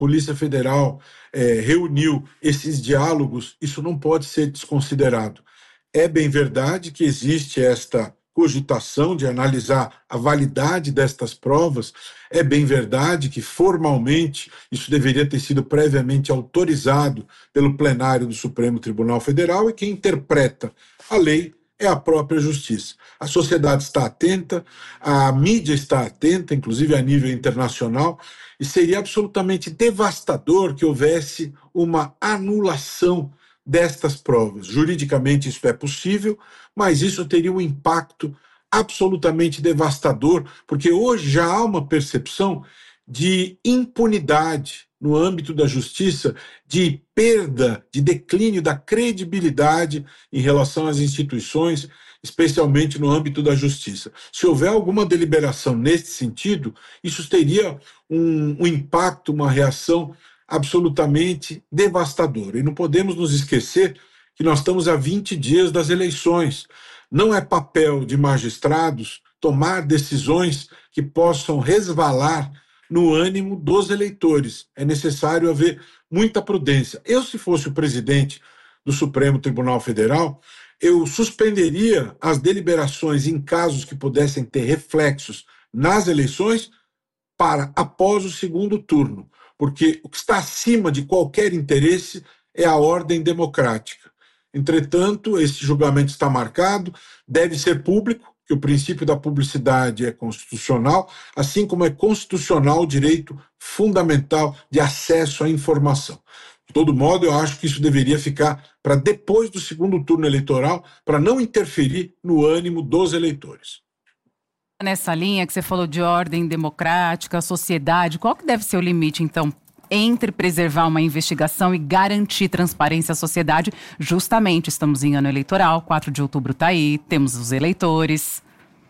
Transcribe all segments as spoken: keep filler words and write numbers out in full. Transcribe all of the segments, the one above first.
Polícia Federal é, reuniu esses diálogos, isso não pode ser desconsiderado. É bem verdade que existe esta cogitação de analisar a validade destas provas, é bem verdade que formalmente isso deveria ter sido previamente autorizado pelo plenário do Supremo Tribunal Federal e quem interpreta a lei é a própria justiça. A sociedade está atenta, a mídia está atenta, inclusive a nível internacional, e seria absolutamente devastador que houvesse uma anulação destas provas. Juridicamente isso é possível, mas isso teria um impacto absolutamente devastador, porque hoje já há uma percepção de impunidade no âmbito da justiça, de perda, de declínio da credibilidade em relação às instituições, especialmente no âmbito da justiça. Se houver alguma deliberação nesse sentido, isso teria um, um impacto, uma reação absolutamente devastadora. E não podemos nos esquecer que nós estamos a vinte dias das eleições. Não é papel de magistrados tomar decisões que possam resvalar no ânimo dos eleitores. É necessário haver muita prudência. Eu, se fosse o presidente do Supremo Tribunal Federal, eu suspenderia as deliberações em casos que pudessem ter reflexos nas eleições para após o segundo turno, porque o que está acima de qualquer interesse é a ordem democrática. Entretanto, esse julgamento está marcado, deve ser público, que o princípio da publicidade é constitucional, assim como é constitucional o direito fundamental de acesso à informação. De todo modo, eu acho que isso deveria ficar para depois do segundo turno eleitoral, para não interferir no ânimo dos eleitores. Nessa linha que você falou de ordem democrática, sociedade, qual que deve ser o limite, então, entre preservar uma investigação e garantir transparência à sociedade? Justamente, estamos em ano eleitoral, quatro de outubro está aí, temos os eleitores.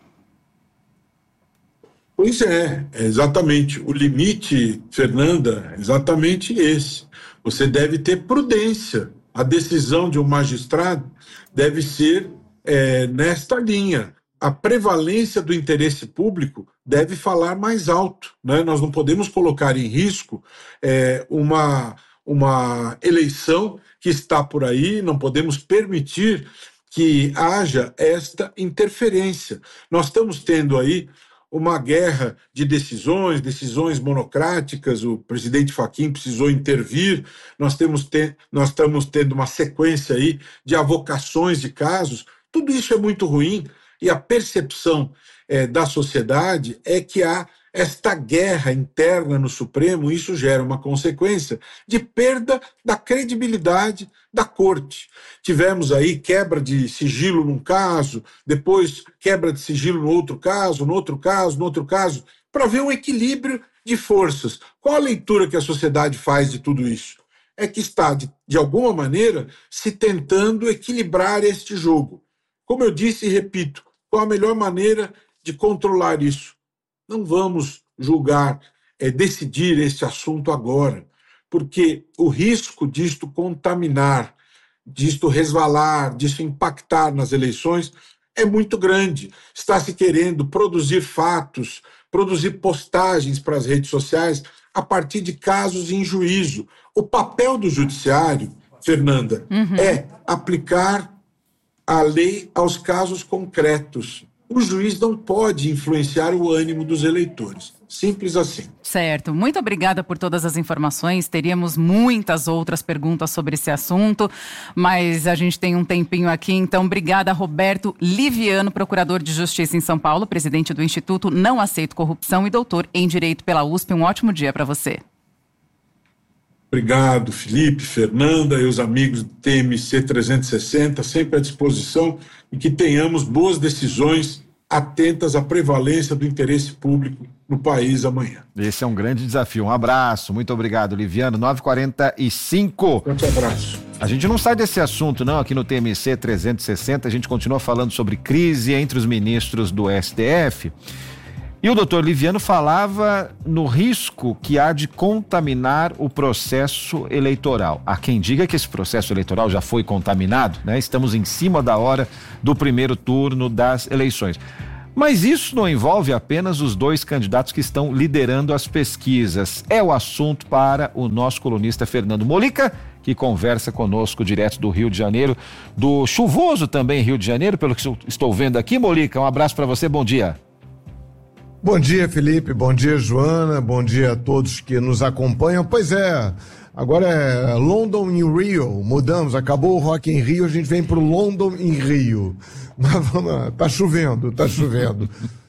Pois é, é exatamente. O limite, Fernanda, é exatamente esse. Você deve ter prudência. A decisão de um magistrado deve ser é, nesta linha. A prevalência do interesse público deve falar mais alto, né? Nós não podemos colocar em risco é, uma, uma eleição que está por aí, não podemos permitir que haja esta interferência. Nós estamos tendo aí uma guerra de decisões, decisões monocráticas, o presidente Fachin precisou intervir, nós, temos te, nós estamos tendo uma sequência aí de avocações de casos, tudo isso é muito ruim. E a percepção é, da sociedade é que há esta guerra interna no Supremo, e isso gera uma consequência de perda da credibilidade da corte. Tivemos aí quebra de sigilo num caso, depois quebra de sigilo no outro caso, no outro caso, no outro caso, para ver um equilíbrio de forças. Qual a leitura que a sociedade faz de tudo isso? É que está, de, de alguma maneira, se tentando equilibrar este jogo. Como eu disse e repito, qual a melhor maneira de controlar isso? Não vamos julgar, é, decidir este assunto agora, porque o risco disto contaminar, disto resvalar, disto impactar nas eleições é muito grande. Está se querendo produzir fatos, produzir postagens para as redes sociais a partir de casos em juízo. O papel do judiciário, Fernanda, uhum. é aplicar a lei aos casos concretos. O juiz não pode influenciar o ânimo dos eleitores. Simples assim. Certo. Muito obrigada por todas as informações. Teríamos muitas outras perguntas sobre esse assunto, mas a gente tem um tempinho aqui. Então, obrigada, Roberto Liviano, procurador de Justiça em São Paulo, presidente do Instituto Não Aceito Corrupção e doutor em Direito pela U S P. Um ótimo dia para você. Obrigado, Felipe, Fernanda e os amigos do T M C trezentos e sessenta, sempre à disposição, e que tenhamos boas decisões atentas à prevalência do interesse público no país amanhã. Esse é um grande desafio. Um abraço, muito obrigado, Liviano. nove e quarenta e cinco. Forte abraço. A gente não sai desse assunto, não, aqui no T M C trezentos e sessenta, a gente continua falando sobre crise entre os ministros do S T F. E o doutor Liviano falava no risco que há de contaminar o processo eleitoral. Há quem diga que esse processo eleitoral já foi contaminado, né? Estamos em cima da hora do primeiro turno das eleições. Mas isso não envolve apenas os dois candidatos que estão liderando as pesquisas. É o assunto para o nosso colunista Fernando Molica, que conversa conosco direto do Rio de Janeiro, do chuvoso também Rio de Janeiro, pelo que estou vendo aqui. Molica, um abraço para você, bom dia. Bom dia, Felipe, bom dia, Joana, bom dia a todos que nos acompanham. Pois é, agora é London em Rio, mudamos, acabou o Rock em Rio, a gente vem pro London em Rio. Mas vamos lá, tá chovendo, tá chovendo.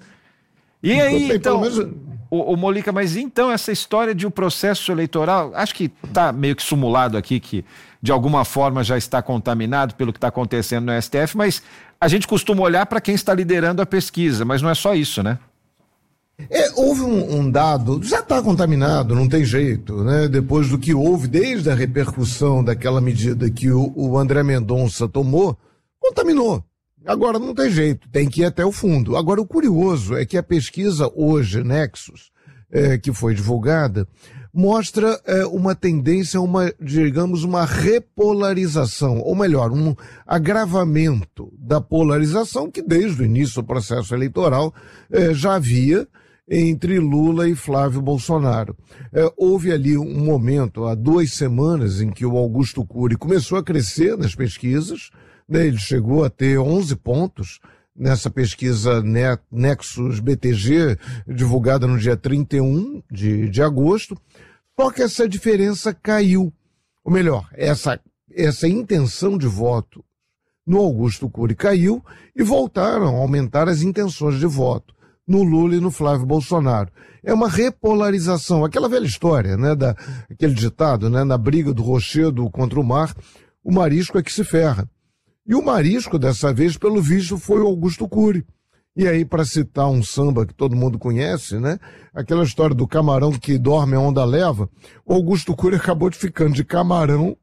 E aí, então, menos... o, o Molica, mas então essa história de um processo eleitoral, acho que tá meio que simulado aqui, que de alguma forma já está contaminado pelo que está acontecendo no S T F, mas a gente costuma olhar para quem está liderando a pesquisa, mas não é só isso, né? É, houve um, um dado, já está contaminado, não tem jeito, né? Depois do que houve, desde a repercussão daquela medida que o, o André Mendonça tomou, contaminou. Agora não tem jeito, tem que ir até o fundo. Agora o curioso é que a pesquisa hoje, Nexus, é, que foi divulgada, mostra é, uma tendência, uma, digamos, uma repolarização, ou melhor, um agravamento da polarização que desde o início do processo eleitoral é, já havia entre Lula e Flávio Bolsonaro. É, houve ali um momento, há duas semanas, em que o Augusto Cury começou a crescer nas pesquisas, né? Ele chegou a ter onze pontos nessa pesquisa Nexus B T G, divulgada no dia trinta e um de, de agosto, só que essa diferença caiu. Ou melhor, essa, essa intenção de voto no Augusto Cury caiu e voltaram a aumentar as intenções de voto no Lula e no Flávio Bolsonaro. É uma repolarização, aquela velha história, né, da, aquele ditado, né, na briga do rochedo contra o mar, o marisco é que se ferra. E o marisco, dessa vez, pelo visto, foi o Augusto Cury. E aí, para citar um samba que todo mundo conhece, né, aquela história do camarão que dorme a onda leva, o Augusto Cury acabou de ficando de camarão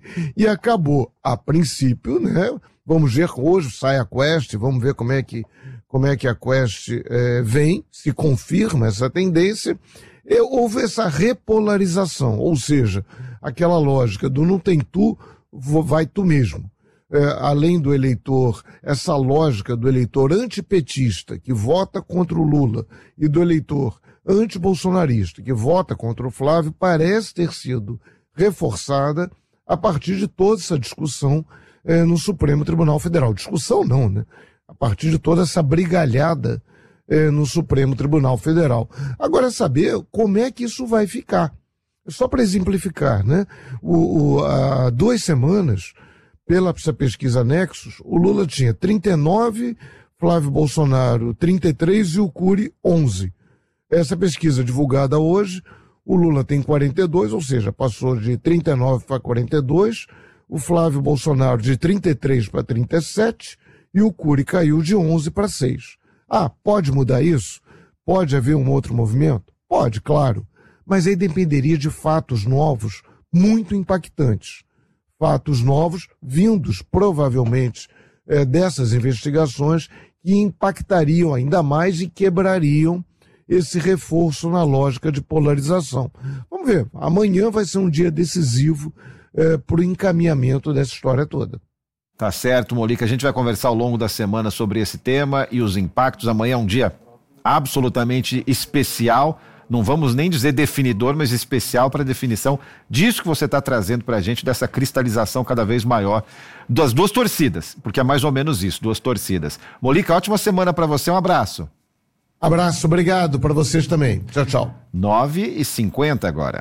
e acabou, a princípio, né, vamos ver hoje, sai a Quest, vamos ver como é que, como é que a Quest é, vem, se confirma essa tendência. E houve essa repolarização, ou seja, aquela lógica do não tem tu, vai tu mesmo. É, além do eleitor, essa lógica do eleitor antipetista que vota contra o Lula e do eleitor antibolsonarista que vota contra o Flávio parece ter sido reforçada a partir de toda essa discussão é, no Supremo Tribunal Federal. Discussão não, né? A partir de toda essa brigalhada é, no Supremo Tribunal Federal. Agora é saber como é que isso vai ficar. Só para exemplificar, né? O, o, há duas semanas, pela essa pesquisa Nexus, o Lula tinha trinta e nove, Flávio Bolsonaro trinta e três e o Cury onze. Essa pesquisa divulgada hoje, o Lula tem quarenta e dois, ou seja, passou de trinta e nove para quarenta e dois, o Flávio Bolsonaro de trinta e três para trinta e sete e o Cury caiu de onze para seis. Ah, pode mudar isso? Pode haver um outro movimento? Pode, claro, mas aí dependeria de fatos novos muito impactantes. Fatos novos, vindos provavelmente é, dessas investigações, que impactariam ainda mais e quebrariam esse reforço na lógica de polarização. Vamos ver, amanhã vai ser um dia decisivo é, para o encaminhamento dessa história toda. Tá certo, Molica, a gente vai conversar ao longo da semana sobre esse tema e os impactos. Amanhã é um dia absolutamente especial. Não vamos nem dizer definidor, mas especial para a definição disso que você está trazendo para a gente, dessa cristalização cada vez maior das duas torcidas, porque é mais ou menos isso, duas torcidas. Molica, ótima semana para você, um abraço. Abraço, obrigado para vocês também. Tchau, tchau. nove e cinquenta agora.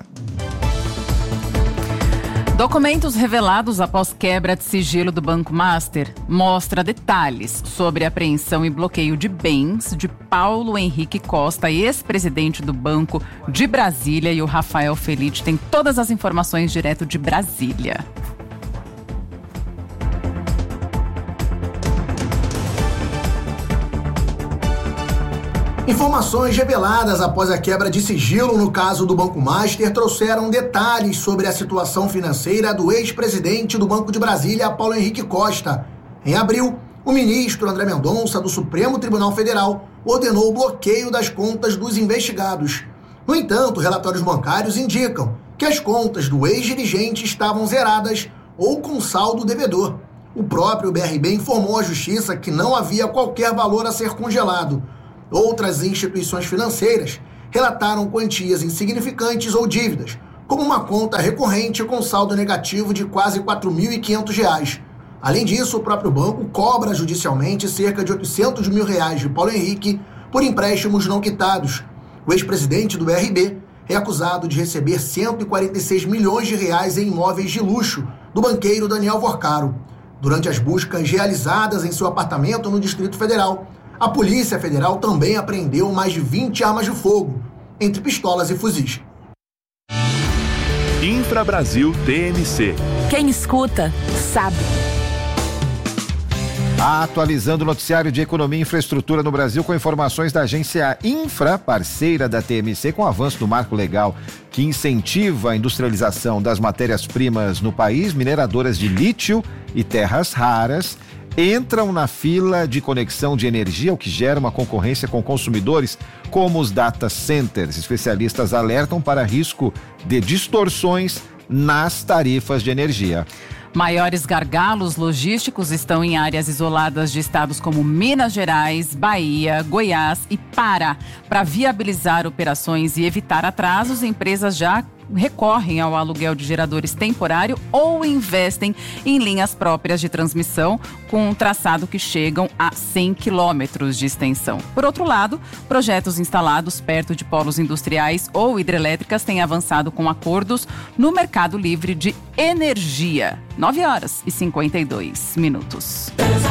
Documentos revelados após quebra de sigilo do Banco Master mostra detalhes sobre a apreensão e bloqueio de bens de Paulo Henrique Costa, ex-presidente do Banco de Brasília, e o Rafael Felite tem todas as informações direto de Brasília. Informações reveladas após a quebra de sigilo no caso do Banco Master trouxeram detalhes sobre a situação financeira do ex-presidente do Banco de Brasília, Paulo Henrique Costa. Em abril, o ministro André Mendonça, do Supremo Tribunal Federal, ordenou o bloqueio das contas dos investigados. No entanto, relatórios bancários indicam que as contas do ex-dirigente estavam zeradas ou com saldo devedor. O próprio B R B informou à Justiça que não havia qualquer valor a ser congelado. Outras instituições financeiras relataram quantias insignificantes ou dívidas, como uma conta recorrente com saldo negativo de quase quatro mil e quinhentos reais. Além disso, o próprio banco cobra judicialmente cerca de oitocentos mil reais de Paulo Henrique por empréstimos não quitados. O ex-presidente do B R B é acusado de receber cento e quarenta e seis milhões de reais em imóveis de luxo do banqueiro Daniel Vorcaro. Durante as buscas realizadas em seu apartamento no Distrito Federal, a Polícia Federal também apreendeu mais de vinte armas de fogo, entre pistolas e fuzis. Infra Brasil T M C. Quem escuta, sabe. Atualizando o noticiário de economia e infraestrutura no Brasil com informações da agência Infra, parceira da T M C, com o avanço do marco legal que incentiva a industrialização das matérias-primas no país, mineradoras de lítio e terras raras entram na fila de conexão de energia, o que gera uma concorrência com consumidores como os data centers. Especialistas alertam para risco de distorções nas tarifas de energia. Maiores gargalos logísticos estão em áreas isoladas de estados como Minas Gerais, Bahia, Goiás e Pará. Para viabilizar operações e evitar atrasos, empresas já recorrem ao aluguel de geradores temporário ou investem em linhas próprias de transmissão com um traçado que chegam a cem quilômetros de extensão. Por outro lado, projetos instalados perto de polos industriais ou hidrelétricas têm avançado com acordos no mercado livre de energia. nove horas e cinquenta e dois minutos.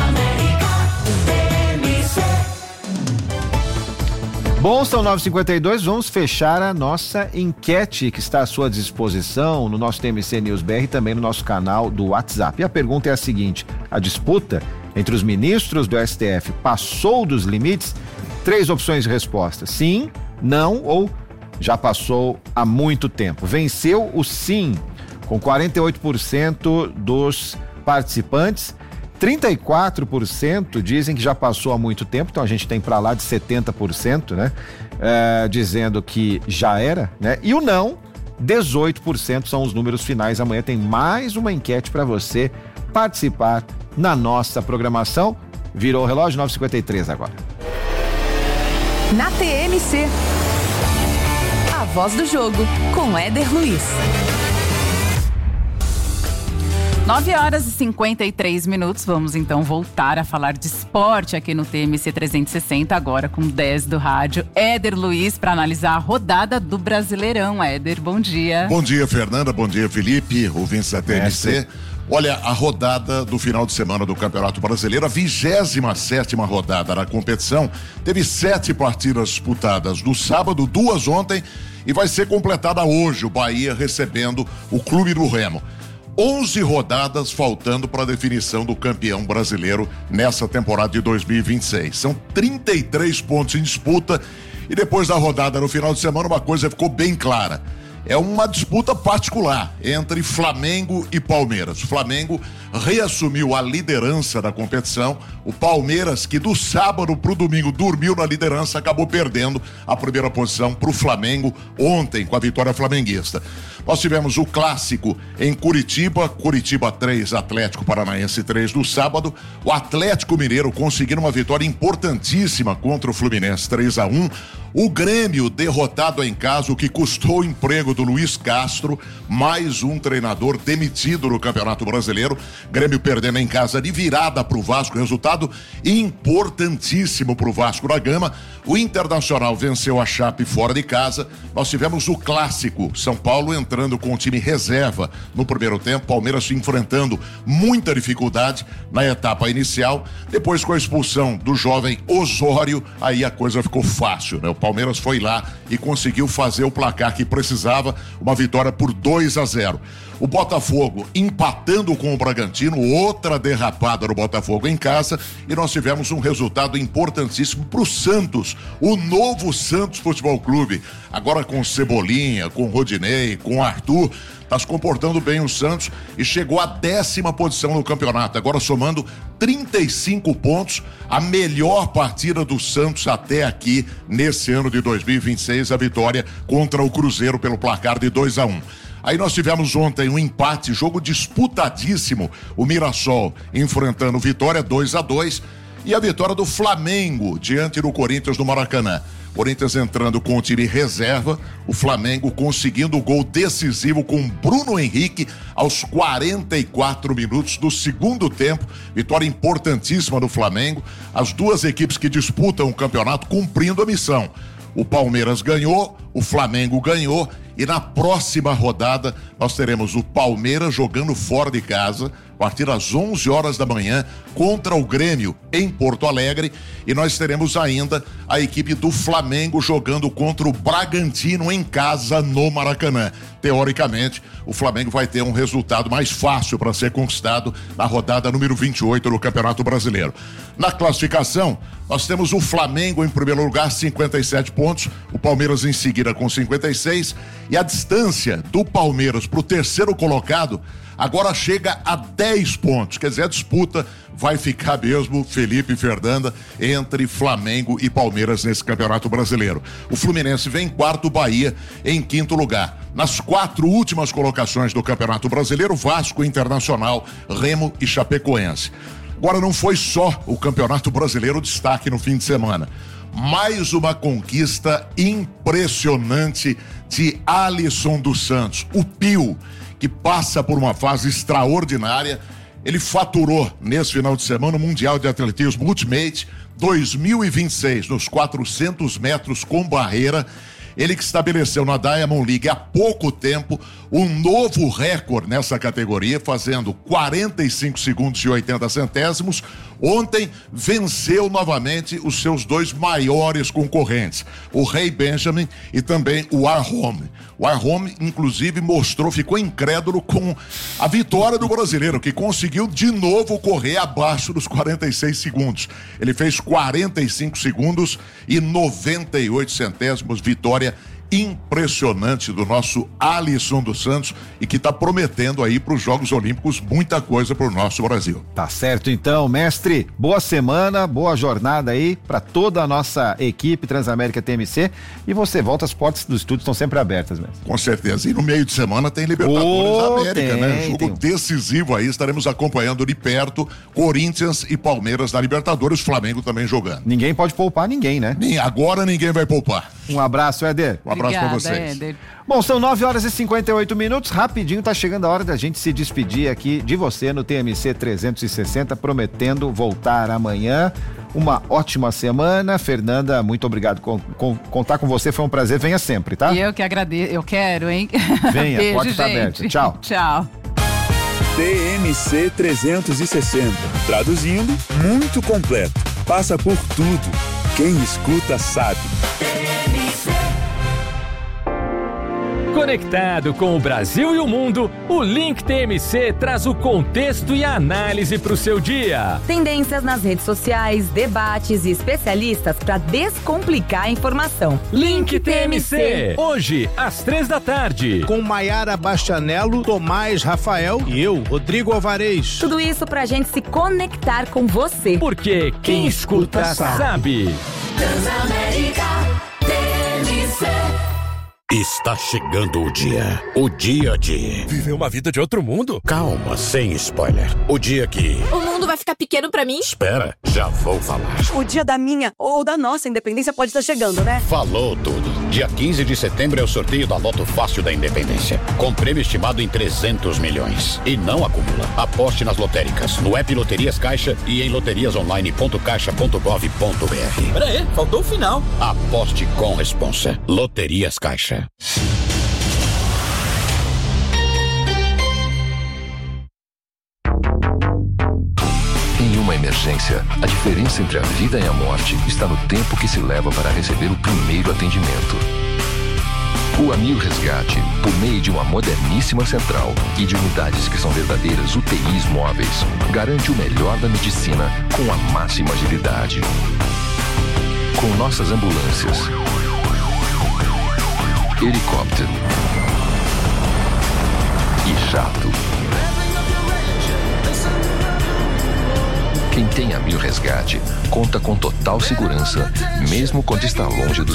Bom, são nove e cinquenta e dois, vamos fechar a nossa enquete que está à sua disposição no nosso T M C News B R e também no nosso canal do WhatsApp. E a pergunta é a seguinte: a disputa entre os ministros do S T F passou dos limites? Três opções de resposta: sim, não ou já passou há muito tempo. Venceu o sim, com quarenta e oito por cento dos participantes. trinta e quatro por cento dizem que já passou há muito tempo, então a gente tem para lá de setenta por cento, né? É, dizendo que já era, né? E o não, dezoito por cento são os números finais. Amanhã tem mais uma enquete para você participar na nossa programação. Virou o relógio, nove e cinquenta e três agora. Na T M C, a voz do jogo com Éder Luiz. nove horas e cinquenta e três minutos, vamos então voltar a falar de esporte aqui no T M C trezentos e sessenta, agora com dez do rádio. Éder Luiz, para analisar a rodada do Brasileirão. Éder, bom dia. Bom dia, Fernanda, bom dia, Felipe, ouvintes da T M C. É, olha, a rodada do final de semana do Campeonato Brasileiro, a vigésima sétima rodada da competição, teve sete partidas disputadas no sábado, duas ontem, e vai ser completada hoje, o Bahia recebendo o Clube do Remo. onze rodadas faltando para a definição do campeão brasileiro nessa temporada de dois mil e vinte e seis. São trinta e três pontos em disputa e depois da rodada no final de semana uma coisa ficou bem clara. É uma disputa particular entre Flamengo e Palmeiras. O Flamengo reassumiu a liderança da competição. O Palmeiras, que do sábado para o domingo dormiu na liderança, acabou perdendo a primeira posição para o Flamengo ontem com a vitória flamenguista. Nós tivemos o clássico em Curitiba, Curitiba três, Atlético Paranaense três no sábado. O Atlético Mineiro conseguindo uma vitória importantíssima contra o Fluminense três a um. O Grêmio derrotado em casa, o que custou o emprego do Luiz Castro, mais um treinador demitido no Campeonato Brasileiro. Grêmio perdendo em casa de virada para o Vasco, resultado importantíssimo para o Vasco da Gama. O Internacional venceu a Chape fora de casa. Nós tivemos o clássico, São Paulo entrando com o time reserva no primeiro tempo, Palmeiras enfrentando muita dificuldade na etapa inicial. Depois, com a expulsão do jovem Osório, aí a coisa ficou fácil, né? O Palmeiras foi lá e conseguiu fazer o placar que precisava, uma vitória por dois a zero. O Botafogo empatando com o Bragantino, outra derrapada do Botafogo em casa, e nós tivemos um resultado importantíssimo para o Santos, o novo Santos Futebol Clube, agora com Cebolinha, com Rodinei, com Arthur. Está se comportando bem o Santos e chegou à décima posição no campeonato, agora somando trinta e cinco pontos, a melhor partida do Santos até aqui nesse ano de dois mil e vinte e seis, a vitória contra o Cruzeiro pelo placar de dois a um. Aí nós tivemos ontem um empate, jogo disputadíssimo, o Mirassol enfrentando o Vitória dois a dois. e a vitória do Flamengo diante do Corinthians no Maracanã. Corinthians entrando com o time reserva, o Flamengo conseguindo o gol decisivo com Bruno Henrique aos quarenta e quatro minutos do segundo tempo. Vitória importantíssima do Flamengo. As duas equipes que disputam o campeonato cumprindo a missão. O Palmeiras ganhou, o Flamengo ganhou e na próxima rodada nós teremos o Palmeiras jogando fora de casa a partir das onze horas da manhã contra o Grêmio em Porto Alegre e nós teremos ainda a equipe do Flamengo jogando contra o Bragantino em casa no Maracanã. Teoricamente, o Flamengo vai ter um resultado mais fácil para ser conquistado na rodada número vinte e oito do Campeonato Brasileiro. Na classificação, nós temos o Flamengo em primeiro lugar, cinquenta e sete pontos, o Palmeiras em seguida com cinquenta e seis e a distância do Palmeiras para o terceiro colocado agora chega a dez pontos, quer dizer, a disputa vai ficar mesmo, Felipe e Fernanda, entre Flamengo e Palmeiras nesse Campeonato Brasileiro. O Fluminense vem em quarto, Bahia em quinto lugar. Nas quatro últimas colocações do Campeonato Brasileiro, Vasco, Internacional, Remo e Chapecoense. Agora não foi só o Campeonato Brasileiro o destaque no fim de semana. Mais uma conquista impressionante de Alisson dos Santos, o Pio, que passa por uma fase extraordinária. Ele faturou nesse final de semana o Mundial de Atletismo Ultimate dois mil e vinte e seis, nos quatrocentos metros com barreira. Ele que estabeleceu na Diamond League há pouco tempo um novo recorde nessa categoria, fazendo quarenta e cinco segundos e oitenta centésimos. Ontem venceu novamente os seus dois maiores concorrentes, o Ray Benjamin e também o Arhome. O Arhome, inclusive, mostrou, ficou incrédulo com a vitória do brasileiro, que conseguiu de novo correr abaixo dos quarenta e seis segundos. Ele fez quarenta e cinco segundos e noventa e oito centésimos, vitória impressionante do nosso Alisson dos Santos e que está prometendo aí para os Jogos Olímpicos muita coisa para o nosso Brasil. Tá certo então, mestre, boa semana, boa jornada aí para toda a nossa equipe Transamérica T M C e você volta, as portas do estúdio estão sempre abertas mesmo. Com certeza, e no meio de semana tem Libertadores oh, da América, tem, né? Jogo tem. decisivo aí, estaremos acompanhando de perto Corinthians e Palmeiras na Libertadores, Flamengo também jogando. Ninguém pode poupar ninguém, né? Nem, agora ninguém vai poupar. Um abraço, Éder. Um abraço para vocês. Éder. Bom, são nove horas e cinquenta e oito minutos, rapidinho tá chegando a hora da gente se despedir aqui de você no T M C trezentos e sessenta, prometendo voltar amanhã. Uma ótima semana. Fernanda, muito obrigado. Com, com, contar com você foi um prazer, venha sempre, tá? E eu que agradeço, eu quero, hein? Venha, Beijo, a porta tá gente. aberta. Tchau. Tchau. T M C trezentos e sessenta. Traduzindo, muito completo. Passa por tudo. Quem escuta sabe. Conectado com o Brasil e o mundo, o Link T M C traz o contexto e a análise para o seu dia. Tendências nas redes sociais, debates e especialistas para descomplicar a informação. Link T M C, hoje às três da tarde. Com Maiara Bastianello, Tomás Rafael e eu, Rodrigo Alvarez. Tudo isso pra gente se conectar com você. Porque quem, quem escuta, escuta sabe. sabe. Transamérica T M C. Está chegando o dia. O dia de... viver uma vida de outro mundo? Calma, sem spoiler. O dia que... o mundo vai ficar pequeno pra mim? Espera, já vou falar. O dia da minha ou da nossa independência pode estar chegando, né? Falou tudo. Dia quinze de setembro é o sorteio da Loto Fácil da Independência. Com prêmio estimado em trezentos milhões. E não acumula. Aposte nas lotéricas, no app Loterias Caixa e em loterias online ponto caixa ponto gov ponto br. Pera aí, faltou o final. Aposte com responsa. Loterias Caixa. Em uma emergência, a diferença entre a vida e a morte está no tempo que se leva para receber o primeiro atendimento. O Amil Resgate, por meio de uma moderníssima central e de unidades que são verdadeiras U T Is móveis, garante o melhor da medicina com a máxima agilidade. Com nossas ambulâncias, helicóptero e jato. Quem tem Amil Resgate conta com total segurança, mesmo quando está longe dos